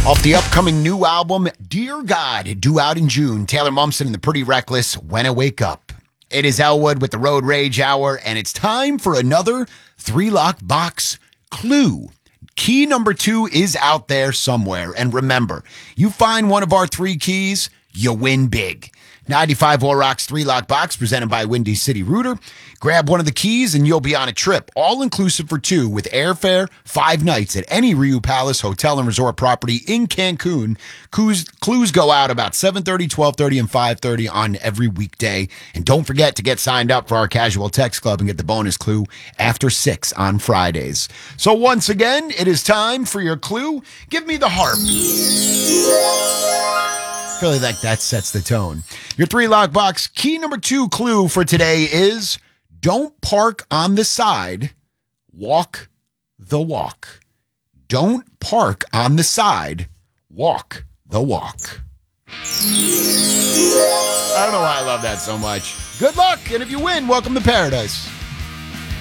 Off the upcoming new album, Dear God, due out in June, Taylor Momsen and the Pretty Reckless, When I Wake Up. It is Elwood with the Road Rage Hour, and it's time for another three-lock box clue. Key number 2 is out there somewhere, and remember, you find one of our 3 keys, you win big. 95 All Rocks 3-lock box presented by Windy City Rooter. Grab one of the keys and you'll be on a trip, all inclusive for 2 with airfare, 5 nights at any Riu Palace hotel and resort property in Cancun. Clues go out about 7:30, 12:30, and 5:30 on every weekday. And don't forget to get signed up for our casual text club and get the bonus clue after 6 on Fridays. So once again, it is time for your clue. Give me the harp. I feel like that sets the tone. Your 3-lock box key number 2 clue for today is don't park on the side, walk the walk. Don't park on the side, walk the walk. I don't know why I love that so much. Good luck, and if you win, welcome to paradise.